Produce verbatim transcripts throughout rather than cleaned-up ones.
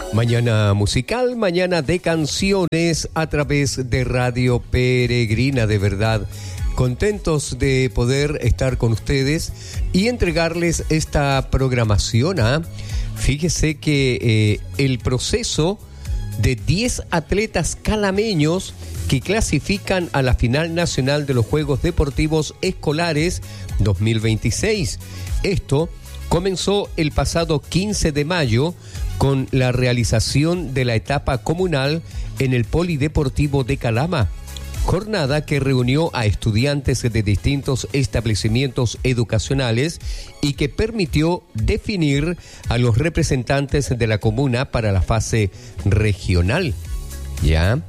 Mañana musical, mañana de canciones a través de Radio Peregrina, de verdad. Contentos de poder estar con ustedes y entregarles esta programación. ¿eh? Fíjese que eh, el proceso de diez atletas calameños que clasifican a la final nacional de los Juegos Deportivos Escolares dos mil veintiséis. Esto comenzó el pasado quince de mayo con la realización de la etapa comunal en el Polideportivo de Calama. Jornada que reunió a estudiantes de distintos establecimientos educacionales y que permitió definir a los representantes de la comuna para la fase regional. ¿Ya?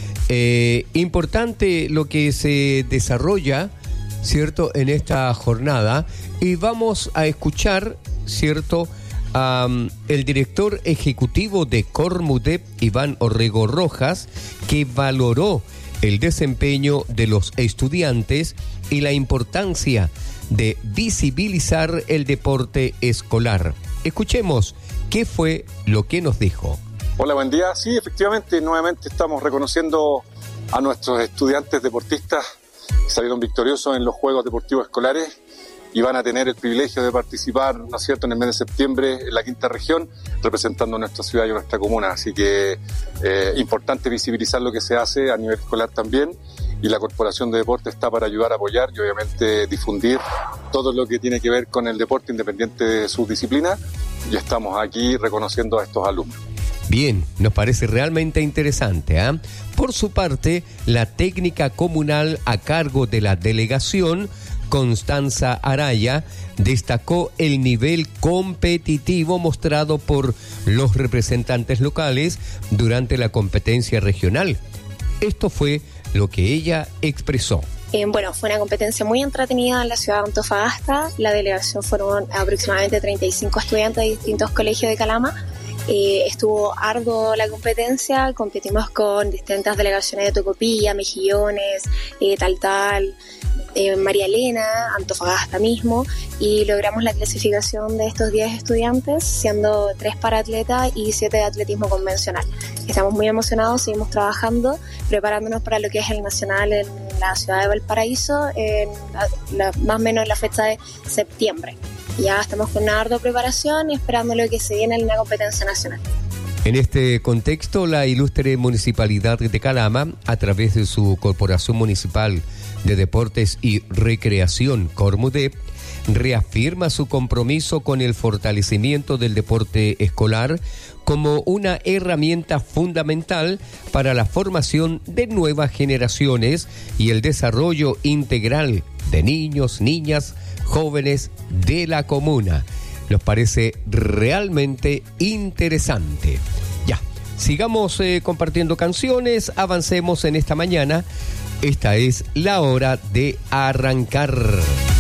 Eh, importante lo que se desarrolla, ¿cierto?, en esta jornada, y vamos a escuchar, ¿cierto?, Um, el director ejecutivo de Cormudep, Iván Orrego Rojas, que valoró el desempeño de los estudiantes y la importancia de visibilizar el deporte escolar. Escuchemos qué fue lo que nos dijo. Hola, buen día. Sí, efectivamente, nuevamente estamos reconociendo a nuestros estudiantes deportistas que salieron victoriosos en los Juegos Deportivos Escolares y van a tener el privilegio de participar, ¿no es cierto?, en el mes de septiembre en la quinta región, representando a nuestra ciudad y a nuestra comuna. Así que eh, importante visibilizar lo que se hace a nivel escolar también, y la Corporación de Deporte está para ayudar a apoyar y obviamente difundir todo lo que tiene que ver con el deporte independiente de sus disciplinas, y estamos aquí reconociendo a estos alumnos. Bien, nos parece realmente interesante. ¿eh? Por su parte, la técnica comunal a cargo de la delegación, Constanza Araya, destacó el nivel competitivo mostrado por los representantes locales durante la competencia regional. Esto fue lo que ella expresó. Eh, bueno, fue una competencia muy entretenida en la ciudad de Antofagasta. La delegación fueron aproximadamente treinta y cinco estudiantes de distintos colegios de Calama. Eh, estuvo arduo la competencia, competimos con distintas delegaciones de Tocopilla, Mejillones, eh, Taltal, eh, María Elena, Antofagasta mismo, y logramos la clasificación de estos diez estudiantes, siendo tres para atletas y siete de atletismo convencional. Estamos muy emocionados, seguimos trabajando, preparándonos para lo que es el nacional en la ciudad de Valparaíso, en la, la, más o menos en la fecha de septiembre. Ya estamos con una ardua preparación y esperando lo que se viene en la competencia nacional. En este contexto, la ilustre Municipalidad de Calama, a través de su Corporación Municipal de Deportes y Recreación, Cormudep, reafirma su compromiso con el fortalecimiento del deporte escolar como una herramienta fundamental para la formación de nuevas generaciones y el desarrollo integral de niños, niñas, jóvenes de la comuna. Nos parece realmente interesante. Ya, sigamos eh, compartiendo canciones, avancemos en esta mañana. Esta es la hora de arrancar.